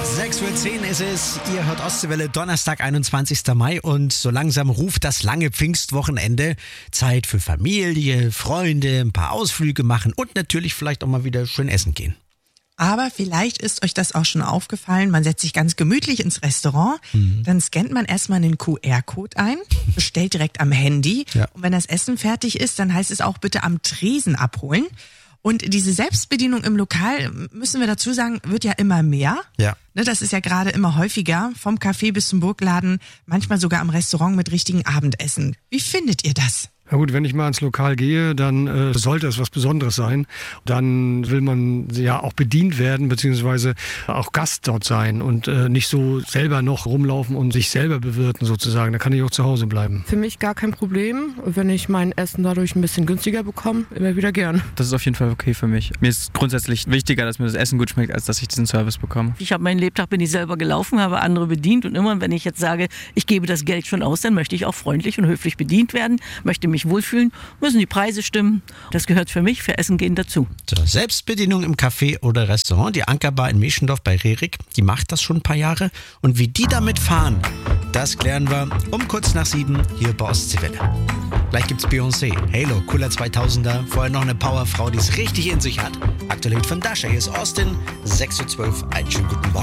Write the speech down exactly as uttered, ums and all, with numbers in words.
sechs Uhr zehn ist es, ihr hört Ostseewelle, Donnerstag, einundzwanzigster Mai und so langsam ruft das lange Pfingstwochenende. Zeit für Familie, Freunde, ein paar Ausflüge machen und natürlich vielleicht auch mal wieder schön essen gehen. Aber vielleicht ist euch das auch schon aufgefallen, man setzt sich ganz gemütlich ins Restaurant, mhm. dann scannt man erstmal einen Q R-Code ein, bestellt direkt am Handy ja. und wenn das Essen fertig ist, dann heißt es auch bitte am Tresen abholen. Und diese Selbstbedienung im Lokal, müssen wir dazu sagen, wird ja immer mehr. Ja. Das ist ja gerade immer häufiger, vom Café bis zum Burgladen, manchmal sogar am Restaurant mit richtigen Abendessen. Wie findet ihr das? Na gut, wenn ich mal ins Lokal gehe, dann äh, sollte es was Besonderes sein. Dann will man ja auch bedient werden, beziehungsweise auch Gast dort sein und äh, nicht so selber noch rumlaufen und sich selber bewirten sozusagen. Da kann ich auch zu Hause bleiben. Für mich gar kein Problem. Wenn ich mein Essen dadurch ein bisschen günstiger bekomme, immer wieder gern. Das ist auf jeden Fall okay für mich. Mir ist grundsätzlich wichtiger, dass mir das Essen gut schmeckt, als dass ich diesen Service bekomme. Ich habe meinen Lebtag, bin ich selber gelaufen, habe andere bedient und immer, wenn ich jetzt sage, ich gebe das Geld schon aus, dann möchte ich auch freundlich und höflich bedient werden, möchte mich wohlfühlen, müssen die Preise stimmen. Das gehört für mich, für Essen gehen dazu. So, Selbstbedienung im Café oder Restaurant. Die Ankerbar in Meschendorf bei Rerik, die macht das schon ein paar Jahre. Und wie die damit fahren, das klären wir um kurz nach sieben hier bei Ostseewelle. Gleich gibt's Beyoncé, Halo, cooler zweitausender. Vorher noch eine Powerfrau, die es richtig in sich hat. Aktuell Hit von Dasha, hier ist Austin, sechs Uhr zwölf. Einen schönen guten Morgen.